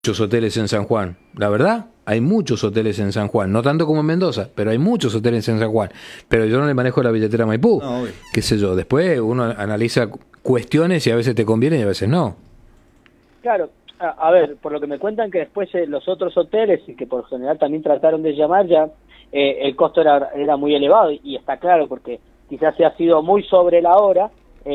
muchos hoteles en San Juan, la verdad, hay muchos hoteles en San Juan, no tanto como en Mendoza, pero hay muchos hoteles en San Juan, pero yo no le manejo la billetera Maipú, no, qué sé yo, después uno analiza cuestiones y a veces te conviene y a veces no. Claro, a ver, por lo que me cuentan que después los otros hoteles, y que por lo general también trataron de llamar ya, el costo era muy elevado, y está claro, porque quizás se ha sido muy sobre la hora,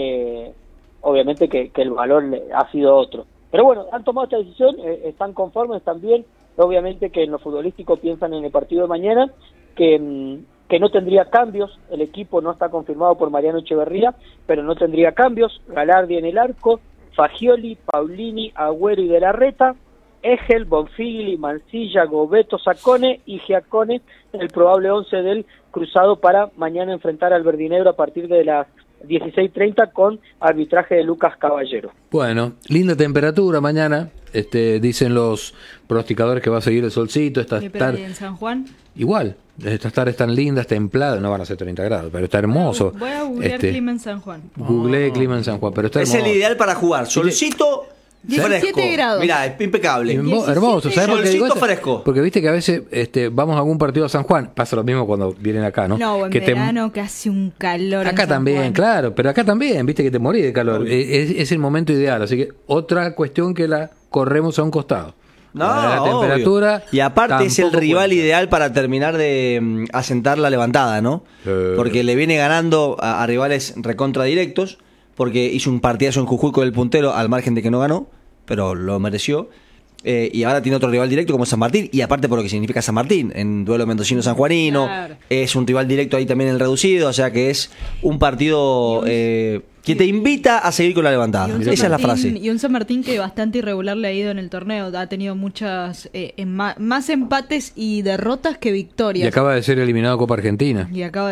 obviamente que el valor ha sido otro. Pero bueno, han tomado esta decisión, están conformes también, obviamente que en lo futbolístico piensan en el partido de mañana, que no tendría cambios, el equipo no está confirmado por Mariano Echeverría, pero no tendría cambios, Galardi en el arco, Fagioli, Paulini, Agüero y De la Reta, Egel, Bonfigli, Mancilla, Gobeto, Sacone y Giacone, el probable 11 del Cruzado para mañana enfrentar al Verdinegro a partir de las 16:30 con arbitraje de Lucas Caballero. Bueno, linda temperatura mañana, dicen los pronosticadores que va a seguir el solcito. ¿Y en San Juan? Igual, estas tardes tan lindas, templadas, no van a ser 30 grados, pero está hermoso. Voy a googlear clima en San Juan. Googleé clima en San Juan, pero está hermoso. Es el ideal para jugar, solcito... 17 fresco. grados. Mirá, es impecable. Hermoso, ¿sabes por qué digo esto? Fresco. Porque viste que a veces vamos a algún partido a San Juan, pasa lo mismo cuando vienen acá, ¿no? No, en que verano que hace un calor. Acá en también, San Juan. claro, pero acá también, viste que te morís de calor. Es el momento ideal, así que otra cuestión que la corremos a un costado. No, la temperatura. Obvio. Y aparte es el rival ideal para terminar de asentar la levantada, ¿no? Porque le viene ganando a rivales recontra directos, porque hizo un partidazo en Jujuy con el puntero, al margen de que no ganó, pero lo mereció. Y ahora tiene otro rival directo como San Martín, y aparte por lo que significa San Martín, en duelo mendocino-sanjuanino, claro. Es un rival directo ahí también en el reducido, o sea que es un partido que te invita a seguir con la levantada. Esa es la frase. Y un San Martín que bastante irregular le ha ido en el torneo, ha tenido muchas más empates y derrotas que victorias. Y acaba de ser eliminado en Copa Argentina.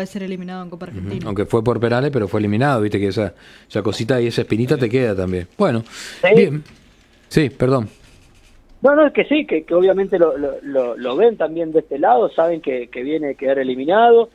Aunque fue por penales, pero fue eliminado, viste que esa cosita y esa espinita te queda también. Bueno, ¿sí? Bien. Sí, perdón. No, es que sí, que obviamente lo ven también de este lado, saben que viene a quedar eliminado,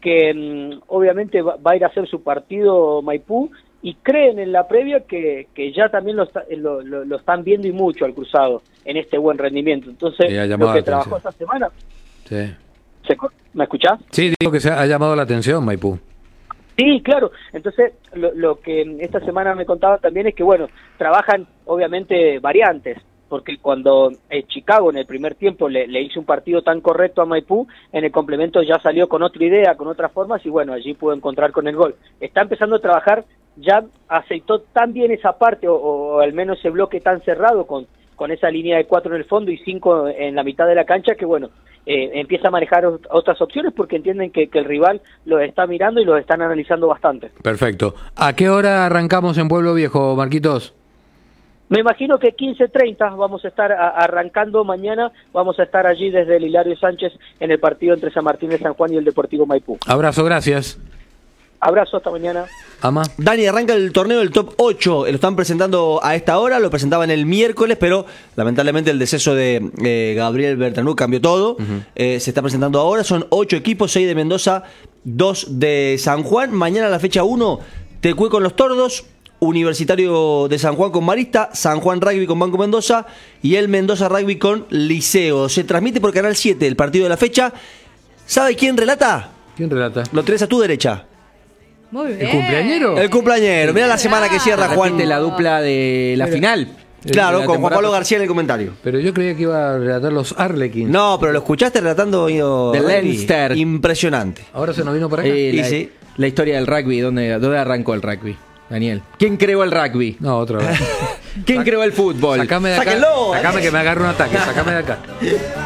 que obviamente va a ir a hacer su partido Maipú, y creen en la previa que ya también lo están viendo y mucho al Cruzado en este buen rendimiento. Entonces, lo que trabajó esta semana... Sí. ¿Me escuchás? Sí, digo que se ha llamado la atención Maipú. Sí, claro. Entonces, lo que esta semana me contaba también es que, bueno, trabajan obviamente variantes, porque cuando Chicago en el primer tiempo le hizo un partido tan correcto a Maipú, en el complemento ya salió con otra idea, con otras formas, y bueno, allí pudo encontrar con el gol. Está empezando a trabajar, ya aceitó tan bien esa parte, o al menos ese bloque tan cerrado, con esa línea de 4 en el fondo y 5 en la mitad de la cancha, que bueno, empieza a manejar otras opciones porque entienden que el rival los está mirando y los están analizando bastante. Perfecto. ¿A qué hora arrancamos en Pueblo Viejo, Marquitos? Me imagino que 15:30 vamos a estar arrancando mañana, vamos a estar allí desde el Hilario Sánchez en el partido entre San Martín de San Juan y el Deportivo Maipú. Abrazo, gracias. Abrazo, hasta mañana. Ama. Dani, arranca el torneo del Top 8, lo están presentando a esta hora, lo presentaban el miércoles, pero lamentablemente el deceso de Gabriel Bertanú cambió todo. Se está presentando ahora, son 8 equipos, 6 de Mendoza, 2 de San Juan. Mañana la fecha 1, Tecué con los Tordos, Universitario de San Juan con Marista, San Juan Rugby con Banco Mendoza y el Mendoza Rugby con Liceo. Se transmite por Canal 7 el partido de la fecha. ¿Sabe quién relata? ¿Quién relata? Lo tenés a tu derecha. Muy bien. ¿El cumpleañero? El cumpleañero. Mira la semana que cierra, Juan. De la dupla de la final. Claro, con Juan Pablo García en el comentario. Pero yo creía que iba a relatar los Arlequins. No, pero lo escuchaste relatando de Leinster. Impresionante. Ahora se nos vino por acá. Sí. La historia del rugby, ¿dónde arrancó el rugby? Daniel, ¿quién creó el rugby? No, otra vez. ¿Quién creó el fútbol? Sácame de acá. Sáquenlo. Sácame que me agarre un ataque. Sácame de acá.